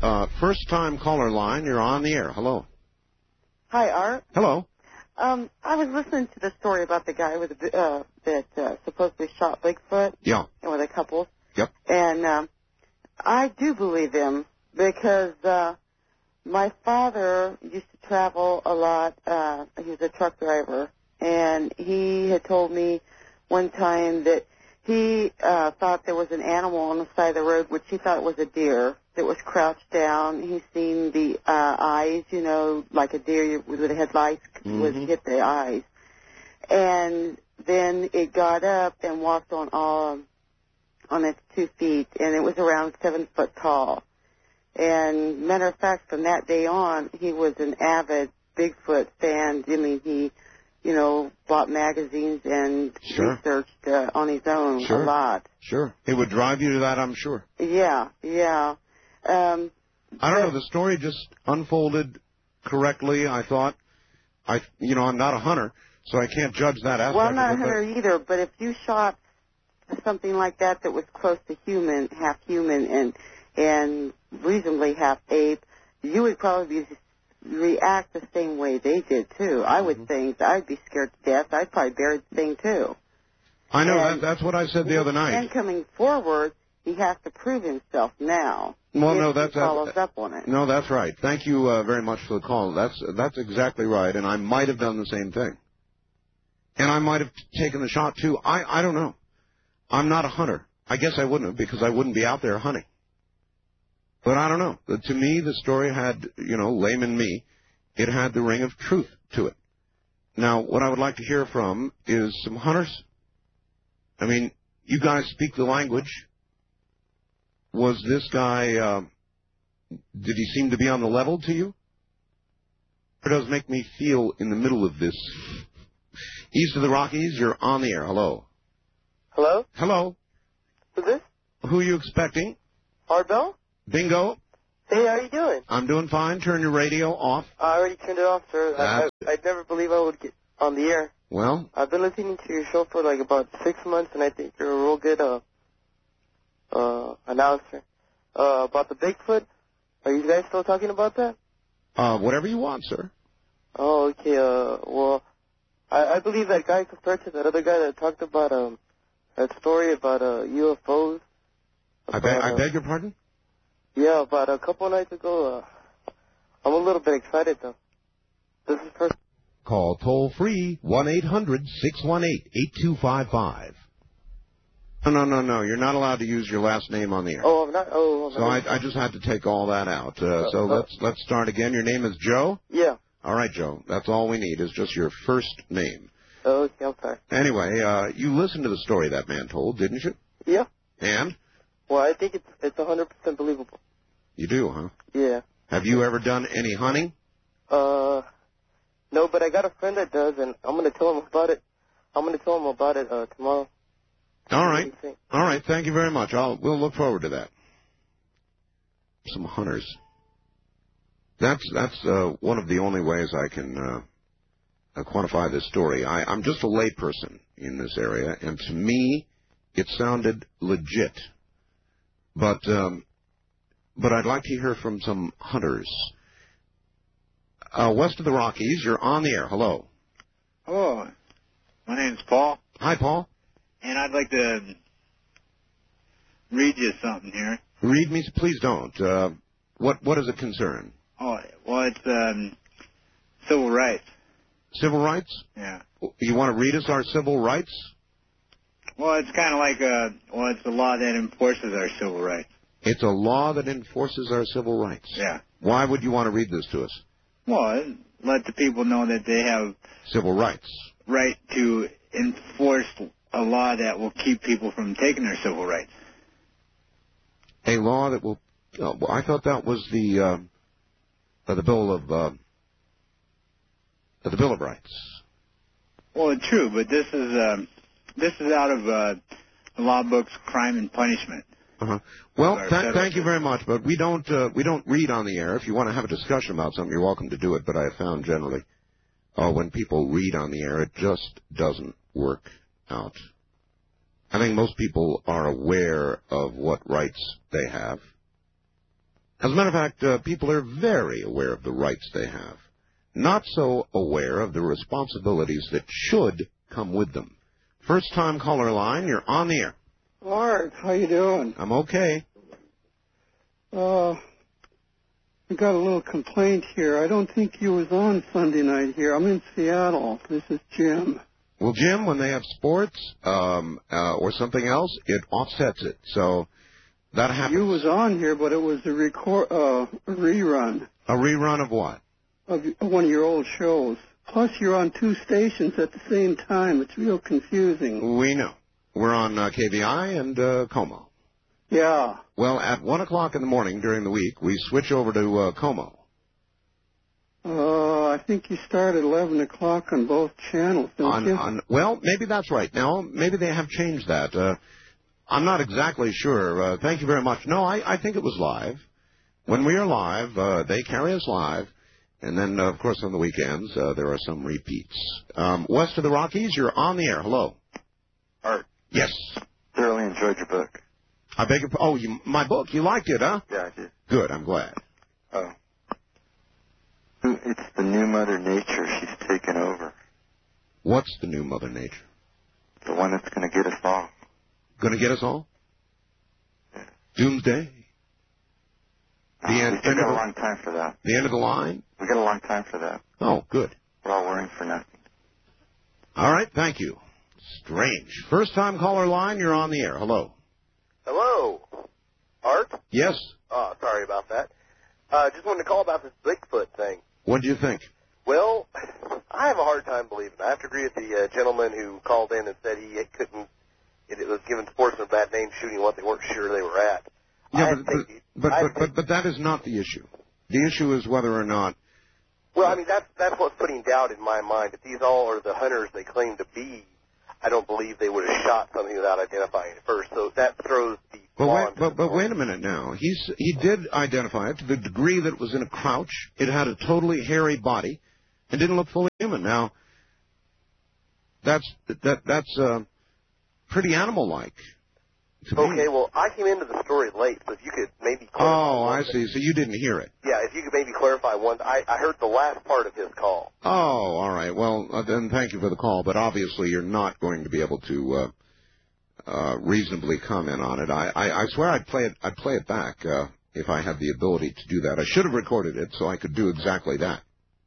First-time caller line. You're on the air. Hello. Hi, Art. Hello. I was listening to the story about the guy with that supposedly shot Bigfoot. Yeah. And with a couple. Yep. And I do believe him because my father used to travel a lot. He was a truck driver, and he had told me one time that he thought there was an animal on the side of the road, which he thought was a deer that was crouched down. He's seen the eyes, you know, like a deer with the headlights would hit the eyes. And then it got up and walked on its 2 feet, and it was around 7 foot tall. And matter of fact, from that day on, he was an avid Bigfoot fan. I mean, he, you know, bought magazines and researched on his own a lot. Sure. It would drive you to that, I'm sure. Yeah. I don't know. The story just unfolded correctly, I thought. I'm not a hunter, so I can't judge that aspect. Well, I'm not a hunter either, but if you shot something like that was close to human, half human, and reasonably half ape, you would probably react the same way they did, too. I would think I'd be scared to death. I'd probably bury the thing, too. I know. That's what I said the other night. And coming forward, he has to prove himself now. Well, no, that's follows up on it. No, that's right. Thank you very much for the call. That's exactly right, and I might have done the same thing. And I might have taken the shot, too. I don't know. I'm not a hunter. I guess I wouldn't have, because I wouldn't be out there hunting. But I don't know. To me, the story had, layman me, it had the ring of truth to it. Now, what I would like to hear from is some hunters. I mean, you guys speak the language. Was this guy, did he seem to be on the level to you? It does make me feel in the middle of this. East of the Rockies, you're on the air. Hello. Hello? Hello. Who's this? Who are you expecting? Hardbell? Bingo. Hey, how you doing? I'm doing fine. Turn your radio off. I already turned it off, sir. I'd never believe I would get on the air. Well? I've been listening to your show for like about 6 months, and I think you're a real good announcer. About the Bigfoot, are you guys still talking about that? Whatever you want, sir. Oh, okay. Well, I believe that guy compared to that other guy that talked about that story about UFOs. I beg your pardon? Yeah, about a couple nights ago. I'm a little bit excited, though. This is first. Call toll-free 1-800-618-8255. No. You're not allowed to use your last name on the air. Oh, I'm not. Oh, so I just had to take all that out. Let's start again. Your name is Joe? Yeah. All right, Joe. That's all we need is just your first name. Oh, okay, I'm sorry. Anyway, you listened to the story that man told, didn't you? Yeah. And? Well, I think it's 100% believable. You do, huh? Yeah. Have you ever done any hunting? No, but I got a friend that does, and I'm going to tell him about it. I'm going to tell him about it tomorrow. All right. All right. Thank you very much. We'll look forward to that. Some hunters. That's one of the only ways I can quantify this story. I'm just a layperson in this area, and to me, it sounded legit. But I'd like to hear from some hunters. West of the Rockies, you're on the air. Hello. Hello. My name's Paul. Hi, Paul. And I'd like to read you something here. Read me? Please don't. What is it concern? Oh, well, it's civil rights. Civil rights? Yeah. You want to read us our civil rights? Well, it's kind of like it's a law that enforces our civil rights. It's a law that enforces our civil rights. Yeah. Why would you want to read this to us? Well, let the people know that they have civil rights. Right to enforce a law that will keep people from taking their civil rights. A law that will. Oh, well, I thought that was the Bill of Rights. Well, true, but this is out of the law book's Crime and Punishment. Uh-huh. Well, thank you very much, but we don't read on the air. If you want to have a discussion about something, you're welcome to do it. But I have found generally, when people read on the air, it just doesn't work out. I think most people are aware of what rights they have. As a matter of fact, people are very aware of the rights they have, not so aware of the responsibilities that should come with them. First-time caller line, you're on the air. Art, how you doing? I'm okay. I got a little complaint here. I don't think you was on Sunday night here. I'm in Seattle. This is Jim. Well, Jim, when they have sports or something else, it offsets it. So that happens. You was on here, but it was a rerun. A rerun of what? Of one of your old shows. Plus, you're on two stations at the same time. It's real confusing. We know. We're on KVI and Como. Yeah. Well, at 1 o'clock in the morning during the week, we switch over to Como. I think you start at 11 o'clock on both channels, don't you? Well, maybe that's right. Now, maybe they have changed that. I'm not exactly sure. Thank you very much. No, I think it was live. When we are live, they carry us live. And then, of course, on the weekends, there are some repeats. West of the Rockies, you're on the air. Hello. Art. Yes. Thoroughly enjoyed your book. I beg your pardon. Oh, my book. You liked it, huh? Yeah, I did. Good. I'm glad. Oh. It's the new Mother Nature. She's taken over. What's the new Mother Nature? The one that's going to get us all. Going to get us all? Yeah. Doomsday? The we got a long time for that. The end of the line? We got a long time for that. Oh, good. We're all worrying for nothing. All right. Thank you. Strange. First-time caller line, you're on the air. Hello. Hello. Art? Yes. Oh, sorry about that. Just wanted to call about this Bigfoot thing. What do you think? Well, I have a hard time believing it. I have to agree with the gentleman who called in and said he couldn't, it was giving sportsmen a bad name shooting what they weren't sure they were at. Yeah, but that is not the issue. The issue is whether or not. Well, I mean, that's what's putting doubt in my mind. If these all are the hunters they claim to be, I don't believe they would have shot something without identifying it first. So that throws the. But wait a minute now. He did identify it to the degree that it was in a crouch. It had a totally hairy body, and didn't look fully human. Now, that's pretty animal-like. Okay, well, I came into the story late, so if you could maybe clarify. Oh, I see. So you didn't hear it. Yeah, if you could maybe clarify one. I heard the last part of his call. Oh, all right. Well, then thank you for the call, but obviously you're not going to be able to reasonably comment on it. I swear I'd play it back if I had the ability to do that. I should have recorded it so I could do exactly that.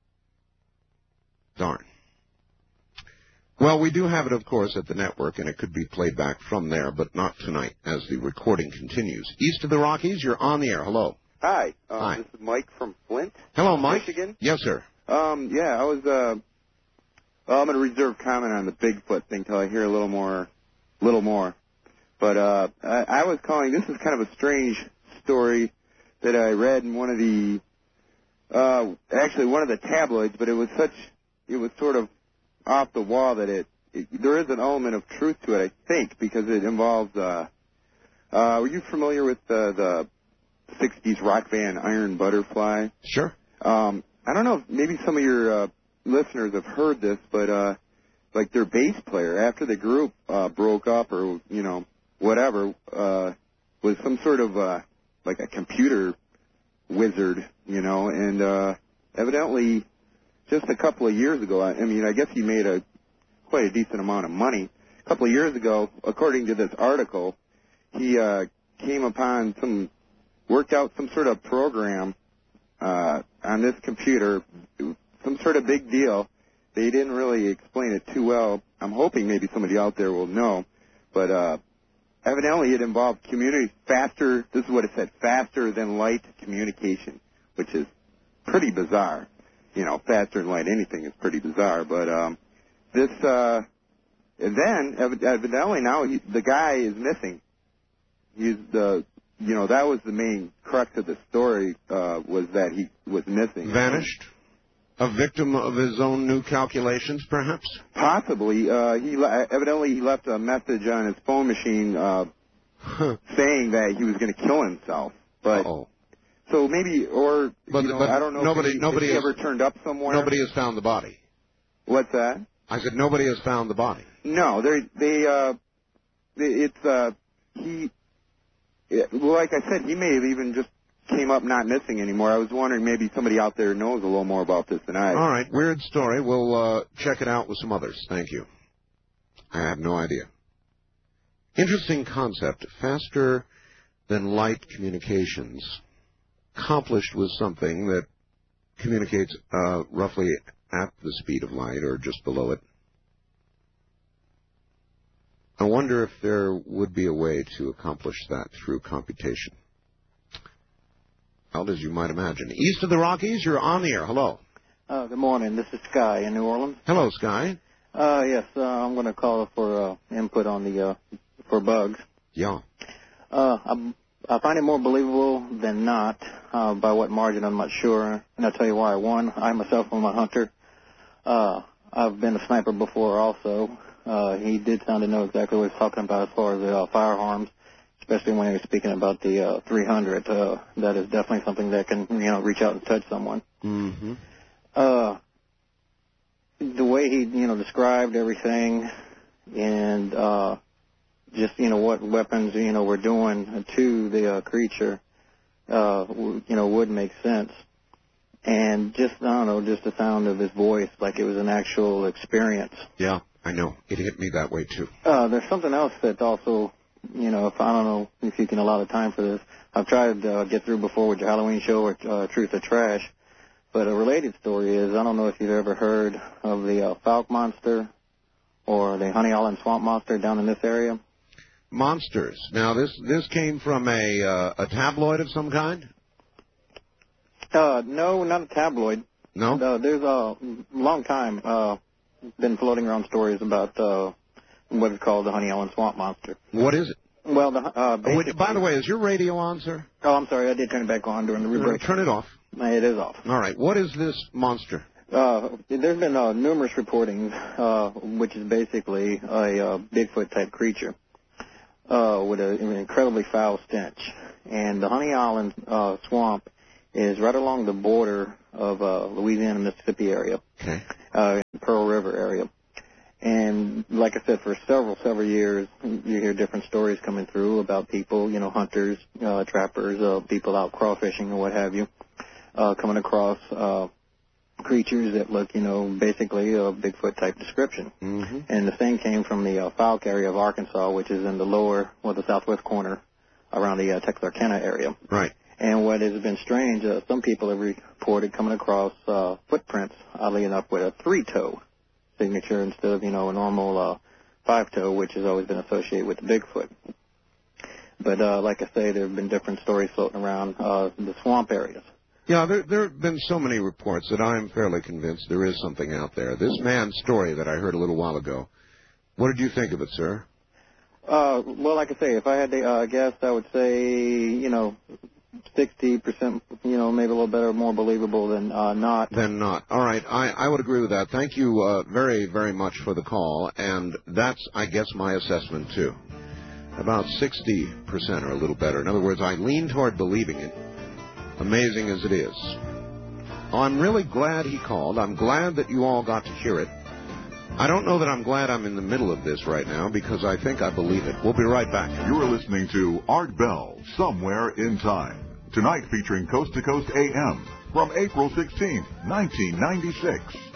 Darn. Well, we do have it, of course, at the network, and it could be played back from there, but not tonight, as the recording continues. East of the Rockies, you're on the air. Hello. Hi. Hi. This is Mike from Flint. Hello, Mike. Michigan. Yes, sir. Yeah, I was, I'm going to reserve comment on the Bigfoot thing till I hear a little more. But, I was calling, this is kind of a strange story that I read in one of the tabloids, but it was sort of off the wall that there is an element of truth to it, I think, because it involves, were you familiar with the 60s rock band Iron Butterfly? Sure. I don't know if maybe some of your listeners have heard this, but like their bass player, after the group broke up or, whatever, was some sort of like a computer wizard, and evidently just a couple of years ago, I guess he made quite a decent amount of money. A couple of years ago, according to this article, he came upon worked out some sort of program on this computer, some sort of big deal. They didn't really explain it too well. I'm hoping maybe somebody out there will know. But evidently it involved this is what it said, faster than light communication, which is pretty bizarre. Faster than light anything is pretty bizarre. But and then evidently now the guy is missing. That was the main crux of the story, was that he was missing. Vanished? A victim of his own new calculations, perhaps? Possibly. Evidently he left a message on his phone machine saying that he was going to kill himself. But so maybe, or but I don't know. Nobody has ever turned up somewhere. Nobody has found the body. What's that? I said nobody has found the body. No, like I said, he may have even just came up not missing anymore. I was wondering maybe somebody out there knows a little more about this than I. All right, weird story. We'll check it out with some others. Thank you. I have no idea. Interesting concept. Faster than light communications, accomplished with something that communicates roughly at the speed of light or just below it. I wonder if there would be a way to accomplish that through computation. Well, as you might imagine. East of the Rockies, you're on the air. Hello. Good morning. This is Sky in New Orleans. Hello, Sky. Yes, I'm going to call for input on the for bugs. Yeah. I find it more believable than not. By what margin, I'm not sure. And I'll tell you why. One, I myself am a hunter. I've been a sniper before also. He did sound to know exactly what he's talking about as far as the firearms, especially when he was speaking about the 300. That is definitely something that can, reach out and touch someone. Mm-hmm. The way he, described everything and just, what weapons, we're doing to the creature, would make sense. And just, I don't know, just the sound of his voice, like it was an actual experience. Yeah, I know. It hit me that way, too. There's something else that also, if I don't know if you can allow the time for this. I've tried to get through before with your Halloween show or Truth or Trash. But a related story is, I don't know if you've ever heard of the Falk Monster or the Honey Island Swamp Monster down in this area. Monsters. Now, this came from a tabloid of some kind? No, not a tabloid. No? There's a long time been floating around stories about what is called the Honey Island Swamp Monster. What is it? Well, by the way, is your radio on, sir? Oh, I'm sorry. I did turn it back on during the rebreak. Turn it off. It is off. All right. What is this monster? There's been numerous reportings, which is basically a Bigfoot-type creature with an incredibly foul stench. And the Honey Island Swamp is right along the border of Louisiana-Mississippi area, okay. Pearl River area. And like I said, for several years, you hear different stories coming through about people, hunters, trappers, people out crawfishing or what have you, coming across creatures that look, basically a Bigfoot-type description. Mm-hmm. And the thing came from the Falk area of Arkansas, which is in the southwest corner around the Texarkana area. Right. And what has been strange, some people have reported coming across footprints, oddly enough, with a 3-toe signature instead of, a normal 5-toe, which has always been associated with the Bigfoot. But like I say, there have been different stories floating around the swamp areas. Yeah, there have been so many reports that I'm fairly convinced there is something out there. This man's story that I heard a little while ago, what did you think of it, sir? Well, like I say, if I had to guess, I would say, 60%, maybe a little better, more believable than not. Than not. All right. I would agree with that. Thank you very, very much for the call. And that's, I guess, my assessment, too. About 60% or a little better. In other words, I lean toward believing it, amazing as it is. Oh, I'm really glad he called. I'm glad that you all got to hear it. I don't know that I'm glad I'm in the middle of this right now because I think I believe it. We'll be right back. You're listening to Art Bell, Somewhere in Time. Tonight featuring Coast to Coast AM from April 16, 1996.